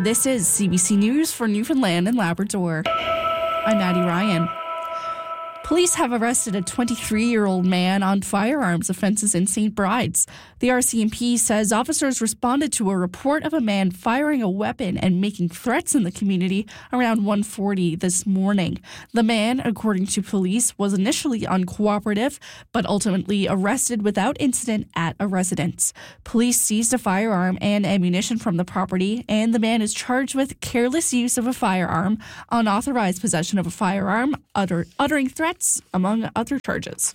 This is CBC News for Newfoundland and Labrador. I'm Maddie Ryan. Police have arrested a 23-year-old man on firearms offenses in St. Bride's. The RCMP says officers responded to a report of a man firing a weapon and making threats in the community around 1:40 this morning. The man, according to police, was initially uncooperative, but ultimately arrested without incident at a residence. Police seized a firearm and ammunition from the property, and the man is charged with careless use of a firearm, unauthorized possession of a firearm, uttering threats, among other charges.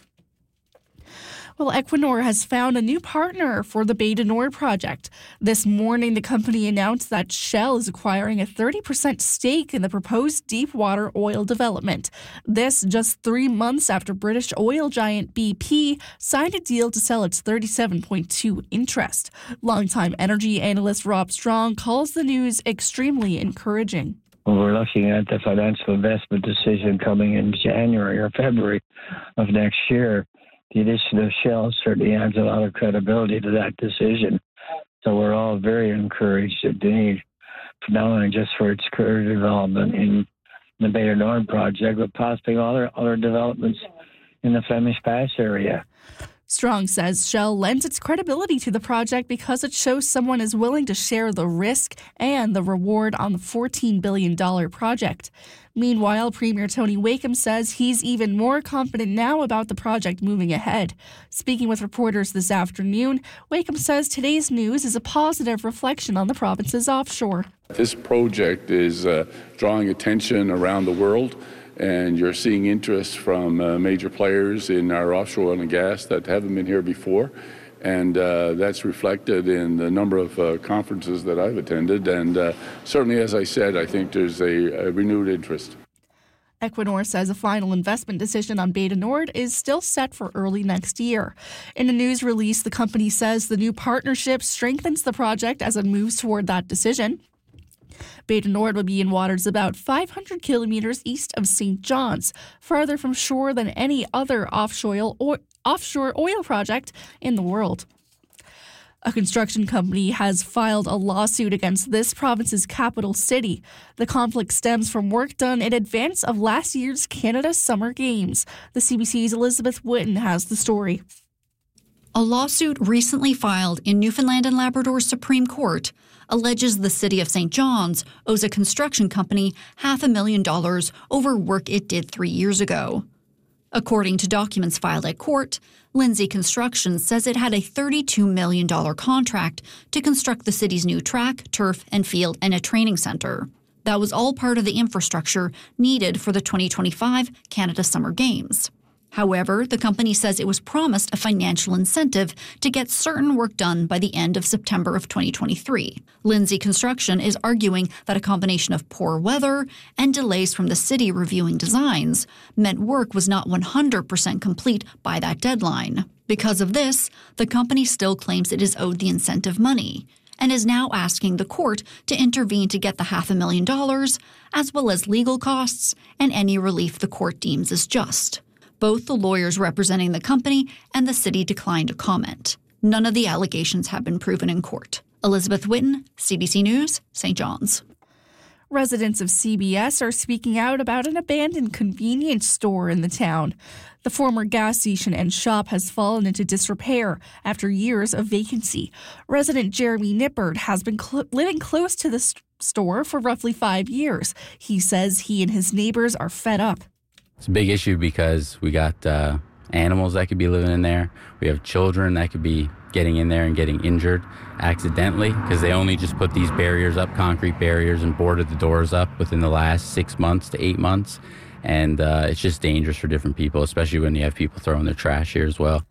Well, Equinor has found a new partner for the Bay du Nord project. This morning, the company announced that Shell is acquiring a 30% stake in the proposed deep-water oil development. This just 3 months after British oil giant BP signed a deal to sell its 37.2% interest. Longtime energy analyst Rob Strong calls the news extremely encouraging. We're looking at the financial investment decision coming in January or February of next year. The addition of Shell certainly adds a lot of credibility to that decision. So we're all very encouraged indeed, not only just for its career development in the Bay du Nord project, but possibly other developments in the Flemish Pass area. Strong says Shell lends its credibility to the project because it shows someone is willing to share the risk and the reward on the $14 billion project. Meanwhile, Premier Tony Wakeham says he's even more confident now about the project moving ahead. Speaking with reporters this afternoon, Wakeham says today's news is a positive reflection on the province's offshore. This project is drawing attention around the world. And you're seeing interest from major players in our offshore oil and gas that haven't been here before. And that's reflected in the number of conferences that I've attended. And certainly, as I said, I think there's a renewed interest. Equinor says a final investment decision on Bay du Nord is still set for early next year. In a news release, the company says the new partnership strengthens the project as it moves toward that decision. Bay du Nord will be in waters about 500 kilometers east of St. John's, farther from shore than any other offshore oil project in the world. A construction company has filed a lawsuit against this province's capital city. The conflict stems from work done in advance of last year's Canada Summer Games. The CBC's Elizabeth Witten has the story. A lawsuit recently filed in Newfoundland and Labrador's Supreme Court alleges the City of St. John's owes a construction company $500,000 over work it did 3 years ago. According to documents filed at court, Lindsay Construction says it had a $32 million contract to construct the city's new track, turf, and field and a training centre. That was all part of the infrastructure needed for the 2025 Canada Summer Games. However, the company says it was promised a financial incentive to get certain work done by the end of September of 2023. Lindsay Construction is arguing that a combination of poor weather and delays from the city reviewing designs meant work was not 100% complete by that deadline. Because of this, the company still claims it is owed the incentive money and is now asking the court to intervene to get the $500,000, as well as legal costs and any relief the court deems as just. Both the lawyers representing the company and the city declined to comment. None of the allegations have been proven in court. Elizabeth Witten, CBC News, St. John's. Residents of CBS are speaking out about an abandoned convenience store in the town. The former gas station and shop has fallen into disrepair after years of vacancy. Resident Jeremy Nippert has been living close to the store for roughly 5 years. He says he and his neighbors are fed up. It's a big issue because we got animals that could be living in there. We have children that could be getting in there and getting injured accidentally because they only just put these barriers up, concrete barriers, and boarded the doors up within the last 6 months to 8 months. And it's just dangerous for different people, especially when you have people throwing their trash here as well.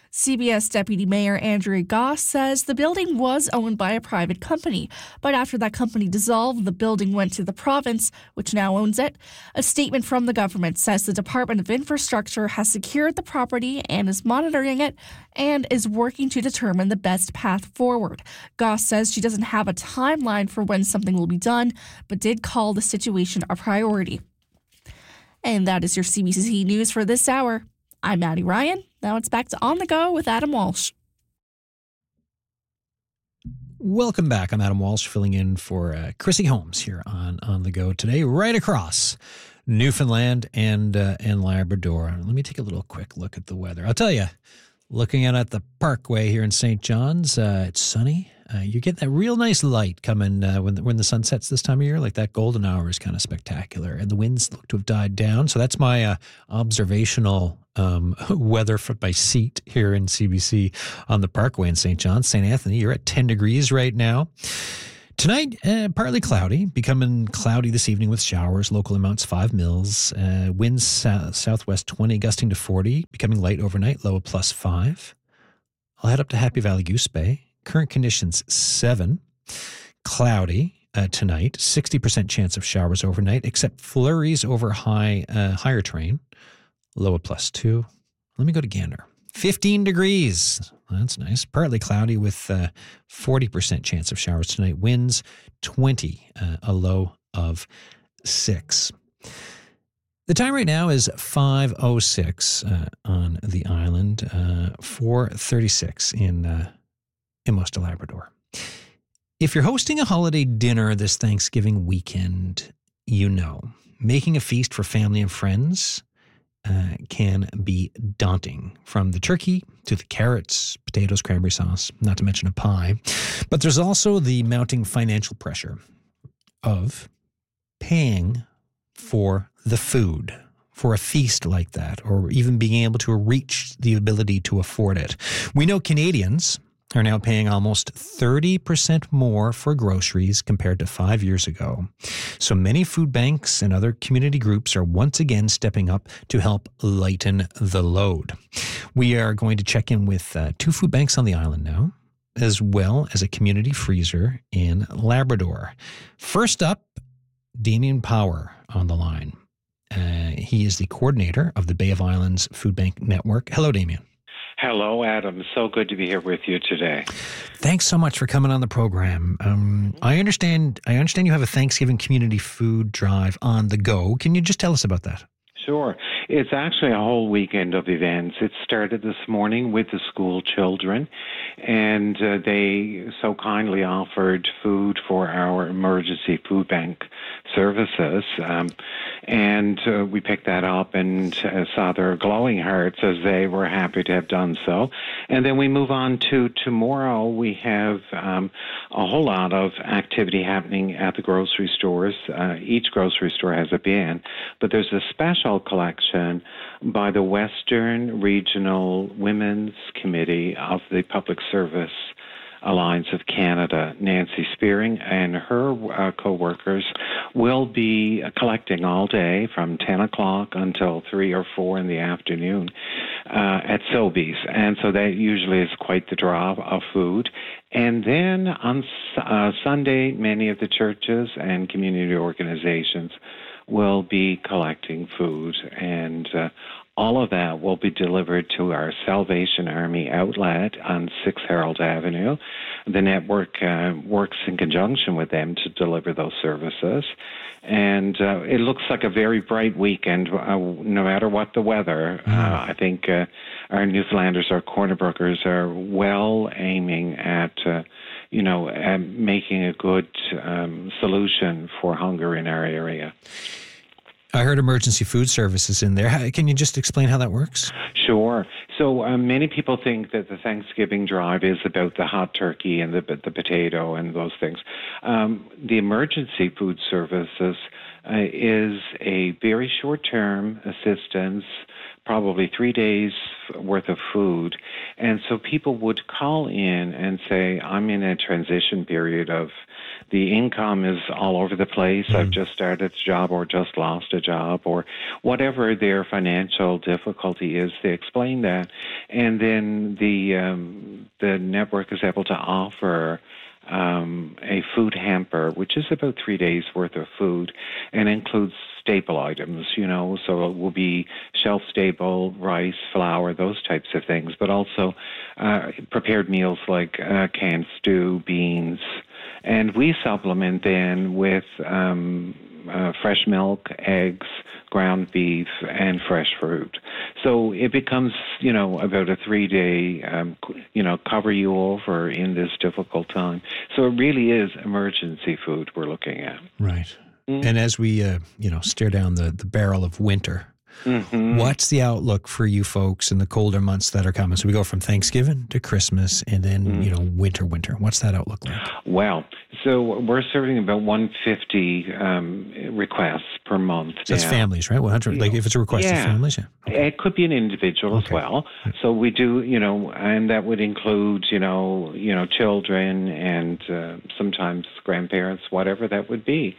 CBS Deputy Mayor Andrea Goss says the building was owned by a private company, but after that company dissolved, the building went to the province, which now owns it. A statement from the government says the Department of Infrastructure has secured the property and is monitoring it and is working to determine the best path forward. Goss says she doesn't have a timeline for when something will be done, but did call the situation a priority. And that is your CBC News for this hour. I'm Maddie Ryan. Now it's back to On the Go with Adam Walsh. Welcome back. I'm Adam Walsh, filling in for Chrissy Holmes here on The Go today, right across Newfoundland and Labrador. Let me take a little quick look at the weather. I'll tell you, looking out at the Parkway here in St. John's, it's sunny. You get that real nice light coming when the sun sets this time of year. Like that golden hour is kind of spectacular, and the winds look to have died down. So that's my observational weather from my seat here in CBC on the Parkway in St. John's. St. Anthony, you're at 10 degrees right now. Tonight, partly cloudy, becoming cloudy this evening with showers, local amounts 5 mils, winds southwest 20, gusting to 40, becoming light overnight, low of +5. I'll head up to Happy Valley Goose Bay. Current conditions 7, cloudy tonight, 60% chance of showers overnight, except flurries over higher train, low of +2. Let me go to Gander. 15 degrees. That's nice. Partly cloudy with 40% chance of showers tonight. Winds 20, a low of 6. The time right now is 5:06 on the island, 4:36 in most of Labrador. If you're hosting a holiday dinner this Thanksgiving weekend, making a feast for family and friends can be daunting, from the turkey to the carrots, potatoes, cranberry sauce, not to mention a pie. But there's also the mounting financial pressure of paying for the food for a feast like that, or even being able to reach the ability to afford it. We know Canadians are now paying almost 30% more for groceries compared to 5 years ago. So many food banks and other community groups are once again stepping up to help lighten the load. We are going to check in with 2 food banks on the island now, as well as a community freezer in Labrador. First up, Damien Power on the line. He is the coordinator of the Bay of Islands Food Bank Network. Hello, Damien. Hello, Adam. So good to be here with you today. Thanks so much for coming on the program. I understand you have a Thanksgiving community food drive on the go. Can you just tell us about that? Sure. It's actually a whole weekend of events. It started this morning with the school children, and they so kindly offered food for our emergency food bank services. And we picked that up and saw their glowing hearts as they were happy to have done so. And then we move on to tomorrow. We have a whole lot of activity happening at the grocery stores. Each grocery store has a bin, but there's a special collection by the Western Regional Women's Committee of the Public Service Alliance of Canada. Nancy Spearing and her co-workers will be collecting all day from 10 o'clock until 3 or 4 in the afternoon at Sobeys. And so that usually is quite the draw of food. And then on Sunday, many of the churches and community organizations will be collecting food, and all of that will be delivered to our Salvation Army outlet on 6 Herald Avenue. The network works in conjunction with them to deliver those services. And it looks like a very bright weekend, no matter what the weather. I think our Newfoundlanders, our Cornerbrookers, are well aiming at making a good solution for hunger in our area. I heard emergency food services in there. Can you just explain how that works? Sure. So many people think that the Thanksgiving drive is about the hot turkey and the potato and those things. The emergency food services is a very short-term assistance, probably 3 days worth of food. And so people would call in and say, I'm in a transition period of the income is all over the place. I've just started a job or just lost a job, or whatever their financial difficulty is. They explain that. And then the network is able to offer a food hamper, which is about 3 days worth of food, and includes staple items, so it will be shelf-stable rice, flour, those types of things, but also prepared meals like canned stew, beans, and we supplement then with fresh milk, eggs, ground beef, and fresh fruit. So it becomes, about a 3-day, cover you over in this difficult time. So it really is emergency food we're looking at. Right. And as we, stare down the barrel of winter, what's the outlook for you folks in the colder months that are coming? So we go from Thanksgiving to Christmas and then, winter. What's that outlook like? Well, so we're serving about 150 requests per month. So that's families, right? 100, like if it's a request of families? Yeah. Okay. It could be an individual as well. So we do, and that would include, children and sometimes grandparents, whatever that would be.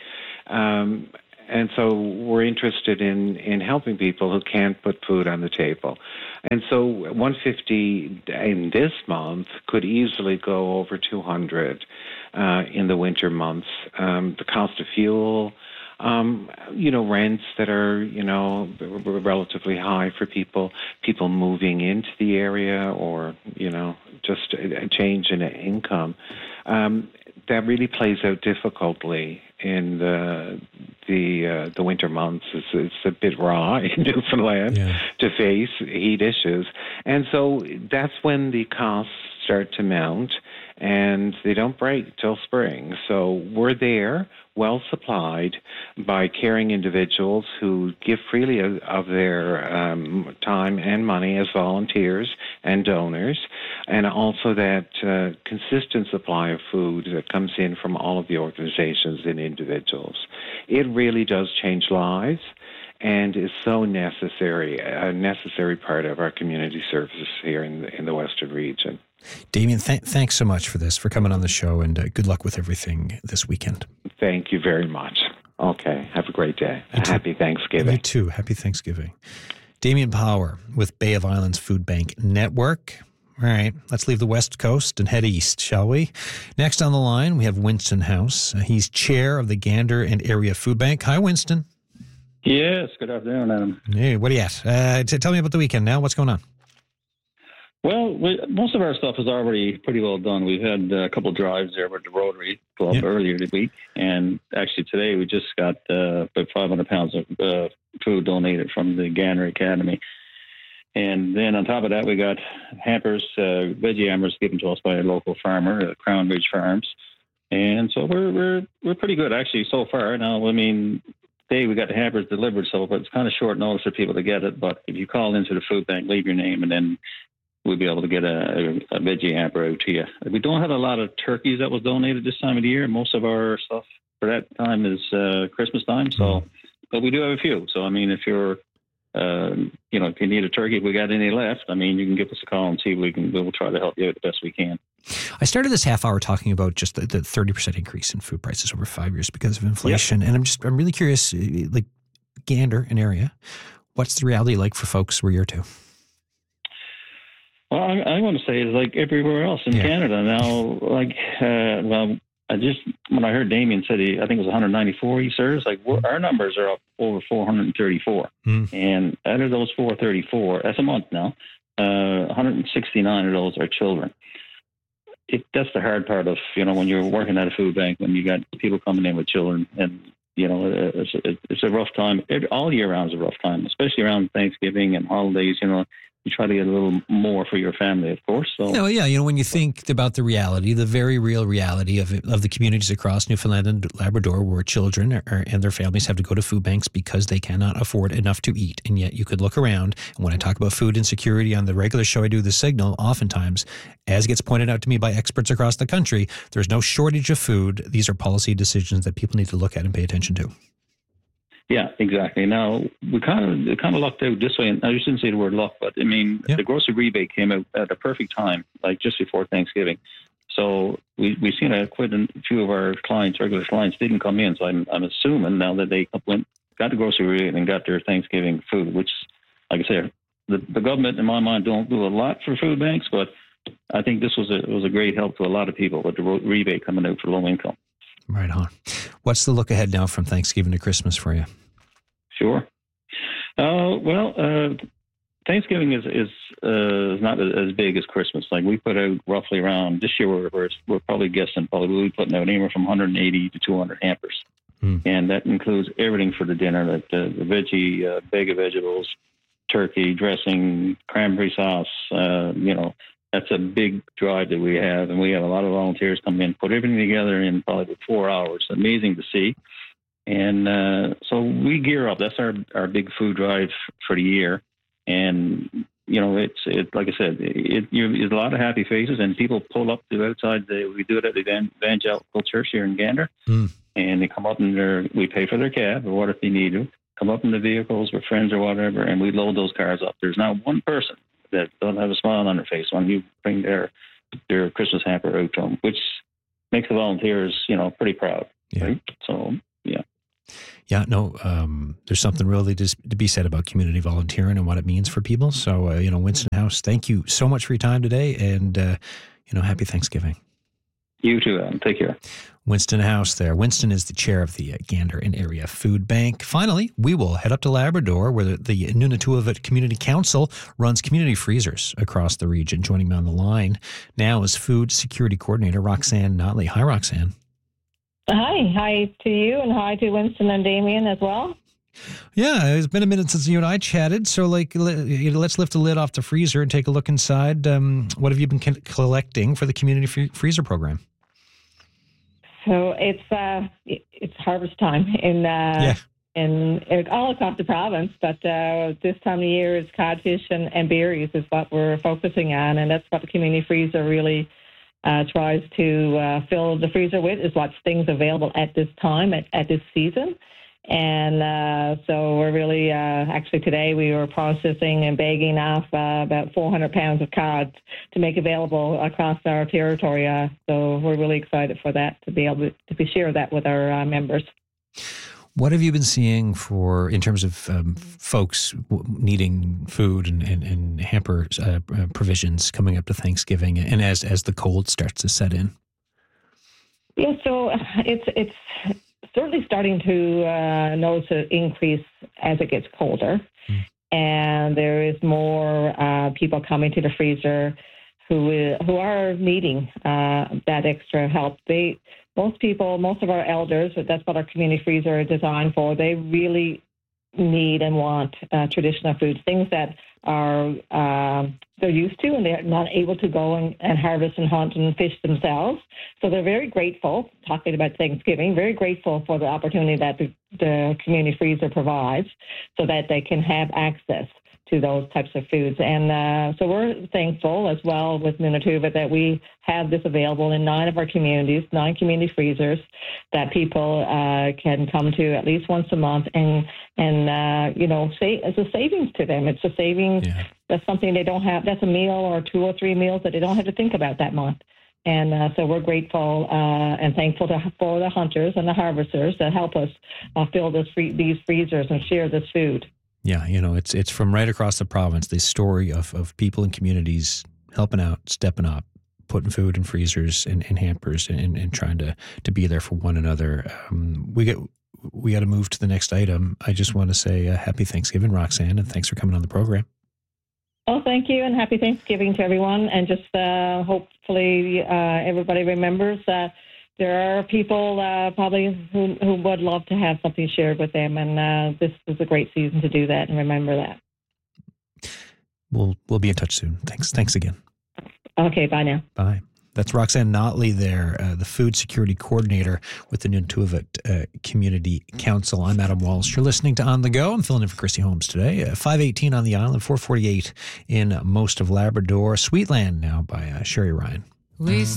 And so we're interested in helping people who can't put food on the table. And so 150 in this month could easily go over 200 in the winter months. The cost of fuel, rents that are, relatively high for people moving into the area or, just a change in income. That really plays out difficultly in the winter months. It's a bit raw in Newfoundland to face heat issues. And so that's when the costs start to mount, and they don't break till spring. So we're there, well supplied by caring individuals who give freely of their time and money as volunteers and donors, and also that consistent supply of food that comes in from all of the organizations and individuals. It really does change lives and is so necessary, a necessary part of our community services here in the Western region. Damien, thanks so much for this, for coming on the show, and good luck with everything this weekend. Thank you very much. Okay, have a great day. Happy Thanksgiving. You too. Happy Thanksgiving. Damien Power with Bay of Islands Food Bank Network. All right, let's leave the West Coast and head east, shall we? Next on the line, we have Winston House. He's chair of the Gander and Area Food Bank. Hi, Winston. Yes, good afternoon, Adam. Hey, what are you at? Tell me about the weekend now. What's going on? Well, most of our stuff is already pretty well done. We've had a couple of drives there with the Rotary Club earlier this week, and actually today we just got about 500 pounds of food donated from the Gander Academy. And then on top of that, we got hampers, veggie hampers given to us by a local farmer, Crown Ridge Farms. And so we're pretty good actually so far. Now, I mean, today we got the hampers delivered, but it's kind of short notice for people to get it. But if you call into the food bank, leave your name, and then we'll be able to get a veggie hamper out to you. We don't have a lot of turkeys that was donated this time of the year. Most of our stuff for that time is Christmas time. So, but we do have a few. So, I mean, if you're, if you need a turkey, if we got any left, I mean, you can give us a call and see if we'll try to help you out the best we can. I started this half hour talking about just the 30% increase in food prices over 5 years because of inflation. And I'm really curious, like Gander, an area, what's the reality like for folks where you're to? Well, I want to say it's like everywhere else in Canada now. Like, when I heard Damien said I think it was 194 he serves, like our numbers are up over 434. And out of those 434, that's a month now, 169 of those are children. That's the hard part of, when you're working at a food bank, when you got people coming in with children, and, it's a rough time. All year round is a rough time, especially around Thanksgiving and holidays, you try to get a little more for your family, of course. So, when you think about the reality, the very real reality of the communities across Newfoundland and Labrador where children and their families have to go to food banks because they cannot afford enough to eat. And yet you could look around, and when I talk about food insecurity on the regular show I do, The Signal, oftentimes, as gets pointed out to me by experts across the country, there's no shortage of food. These are policy decisions that people need to look at and pay attention to. Yeah, exactly. Now, we kind of lucked out this way, and I shouldn't say the word luck, but I mean, the grocery rebate came out at the perfect time, like just before Thanksgiving. So we've seen quite a few of our regular clients didn't come in. So I'm assuming now that they got the grocery rebate and got their Thanksgiving food, which, like I said, the government, in my mind, don't do a lot for food banks, but I think this was a great help to a lot of people with the rebate coming out for low income. Right on. What's the look ahead now from Thanksgiving to Christmas for you? Sure. Thanksgiving is not as big as Christmas. Like we put out roughly around this year, we're probably guessing we'll be putting out anywhere from 180 to 200 hampers. And that includes everything for the dinner, like the veggie, bag of vegetables, turkey, dressing, cranberry sauce. That's a big drive that we have. And we have a lot of volunteers come in, put everything together in probably 4 hours. Amazing to see. And so we gear up. That's our big food drive for the year. And, it's like I said, there's a lot of happy faces, and people pull up to outside. We do it at the Evangelical Church here in Gander. And they come up and we pay for their cab or what if they need to. Come up in the vehicles with friends or whatever, and we load those cars up. There's not one person that doesn't have a smile on their face when you bring their Christmas hamper out to them, which makes the volunteers, pretty proud. Yeah. Right? So, yeah. Yeah, no, there's something really to be said about community volunteering and what it means for people. So, Winston House, thank you so much for your time today, and, happy Thanksgiving. You too, Adam. Take care. Winston House there. Winston is the chair of the Gander and Area Food Bank. Finally, we will head up to Labrador, where the Nunatuavut Community Council runs community freezers across the region. Joining me on the line now is Food Security Coordinator Roxanne Notley. Hi, Roxanne. Hi to you, and hi to Winston and Damien as well. Yeah, it's been a minute since you and I chatted, so let's lift the lid off the freezer and take a look inside. What have you been collecting for the community freezer program? So it's harvest time in all across the province, but this time of year is codfish and berries is what we're focusing on, and that's what the community freezer really tries to fill the freezer with, is what's things available at this time, at this season. And so we're really, actually today we were processing and bagging off about 400 pounds of cod to make available across our territory. So we're really excited for that, to be able to share that with our members. What have you been seeing in terms of folks needing food and hamper provisions coming up to Thanksgiving, and as the cold starts to set in? Yeah, so it's certainly starting to notice an increase as it gets colder, and there is more people coming to the freezer who are needing that extra help. Most of our elders, that's what our community freezer is designed for, they really need and want traditional foods, things that are they're used to, and they're not able to go and harvest and hunt and fish themselves. So they're very grateful, talking about Thanksgiving, very grateful for the opportunity that the community freezer provides so that they can have access to those types of foods. And so we're thankful as well with Nunatuva that we have this available in 9 of our communities, 9 community freezers that people can come to at least once a month and it's a savings to them. It's a savings. Yeah. That's something they don't have. That's a meal or 2 or 3 meals that they don't have to think about that month. And so we're grateful and thankful for the hunters and the harvesters that help us fill these freezers and share this food. Yeah, it's from right across the province, this story of people in communities helping out, stepping up, putting food in freezers and hampers and trying to be there for one another. We got to move to the next item. I just want to say happy Thanksgiving, Roxanne, and thanks for coming on the program. Oh, thank you, and happy Thanksgiving to everyone. And just hopefully everybody remembers that there are people probably who would love to have something shared with them, and this is a great season to do that and remember that. We'll be in touch soon. Thanks again. Okay, bye now. Bye. That's Roxanne Notley there, the Food Security Coordinator with the Nunatuavut Community Council. I'm Adam Walsh. You're listening to On the Go. I'm filling in for Chrissy Holmes today. 5:18 on the island, 4:48 in most of Labrador. Sweetland now by Sherry Ryan.